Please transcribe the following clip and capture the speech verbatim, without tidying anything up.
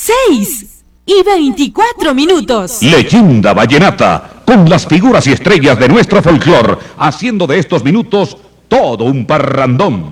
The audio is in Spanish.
seis y veinticuatro minutos. Leyenda vallenata, con las figuras y estrellas de nuestro folclor, haciendo de estos minutos todo un parrandón.